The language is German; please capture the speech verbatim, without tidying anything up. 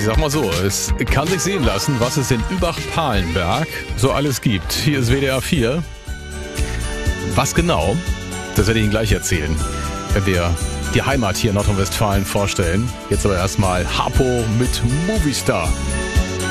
sag mal so, es kann sich sehen lassen, was es in Übach-Palenberg so alles gibt. Hier ist W D R vier. Was genau, das werde ich Ihnen gleich erzählen, wenn wir die Heimat hier in Nordrhein-Westfalen vorstellen. Jetzt aber erstmal Harpo mit Movistar.